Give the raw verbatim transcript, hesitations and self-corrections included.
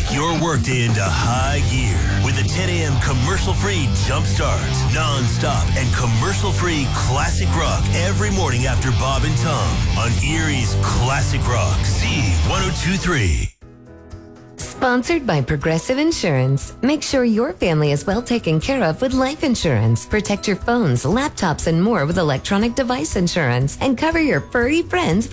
your workday into high gear with a ten a.m. commercial-free jumpstart. Non-stop and commercial-free classic rock every morning after Bob and Tom on Erie's Classic Rock, Z one oh two three. Sponsored by Progressive Insurance. Make sure your family is well taken care of with life insurance. Protect your phones, laptops, and more with electronic device insurance. And cover your furry friends